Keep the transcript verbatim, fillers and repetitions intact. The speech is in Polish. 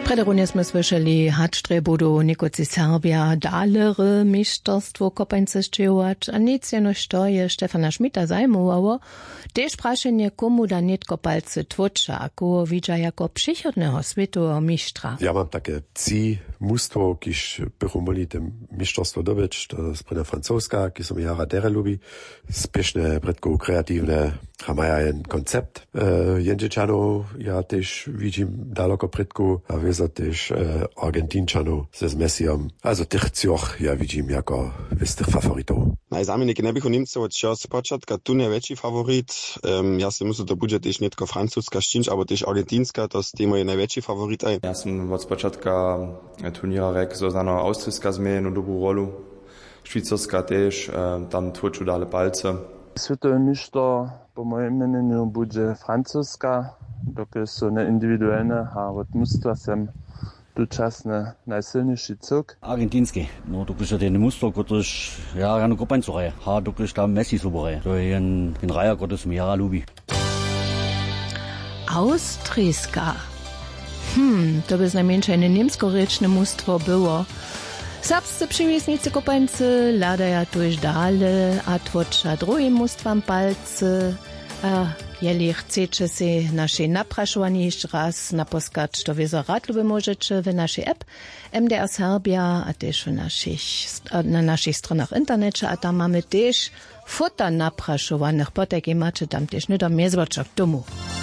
Przede sme słyszeli Hacztre budu Nikoci Serbia dalere mistrzostwo kopańce szczyłać, a nic jeno stoje Stefana Schmidta zajmowało, też praszenie komu da nitko palce twocza, ako widza jako przychodnego światowego mistrza. Ja mam takie ci mustwo, kiż bychu mogli tym mistrzostwo dobyć, to jest prena francuska, ki som jara dere lubi, spieszne, bredko kreatywne, a maja jen koncept. E, Jędrzyczano, ja też widzim daleko bredku, a wiedzę też e, Argentinczanu ze z Messiom. Also tych cioch ja widzim jako wystych faworitów. Najzamiennik nie bych Niemcować, ja z początka tu największy faworit. Um, ja si muszę to będzie też nie tylko francuska szczyć, ale też argentinska, to jest moje największy faworit. Ja sam od początka turniera weg, so znano austrijska zmienię no dobrą rolę. Szwajcarska też, um, tam tłoczył dalej palce. Światowy mistrz po moim mnieniu będzie francuska, dokud są neindywidualne, a od mustva sem dočasne najsilniejszy cuk. Argentinski, no dokud ten muster, który ja rano kopańcu reje, a dokud tam Messi soboreje, to je en en raja, który som jara lubi. Austrijska. Hmm, to by znajmniejsze niemskoryczne mustwo było. Serbscy przywieźnicy kopańcy ladają tuż dalej, a twocza drugim mustwam palce. A jeli chcecie si nasze napraszovanie jeszcze raz naposkać, to wiedzą radluby możecie w naszej app M D R Serbia, a też w naszych, na naszych stronach internecie, a tam mamy też fota napraszowanych, potem macie tam też nie do mnie zwoczek domu.